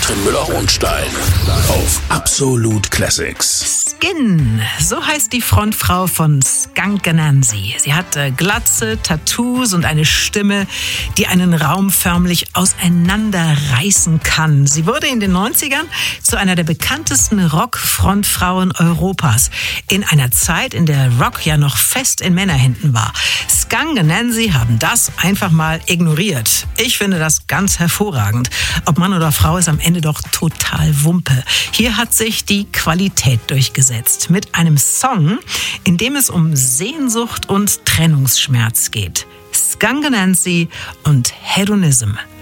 Katrin Müller-Hohenstein auf Absolut Classics. Skin, so heißt die Frontfrau von Skunk Anansie. Sie hat Glatze, Tattoos und eine Stimme, die einen Raum förmlich auseinanderreißen kann. Sie wurde in den 90ern zu einer der bekanntesten Rock-Frontfrauen Europas. In einer Zeit, in der Rock ja noch fest in Männerhänden war. Skunk Anansie haben das einfach mal ignoriert. Ich finde das ganz hervorragend. Ob Mann oder Frau ist am Ende doch total Wumpe. Hier hat sich die Qualität durchgesetzt. Mit einem Song, in dem es um Sehnsucht und Trennungsschmerz geht. Skunk Anansie und Hedonism.